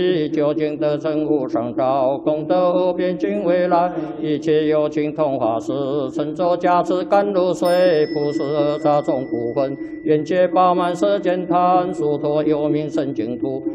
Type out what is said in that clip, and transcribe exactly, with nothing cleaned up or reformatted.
究竟得成无上道，功德无边尽未来。一切有情同化世，乘着加持甘露水，普施而刹众苦魂，愿解饱满世间贪，殊陀有名圣净土。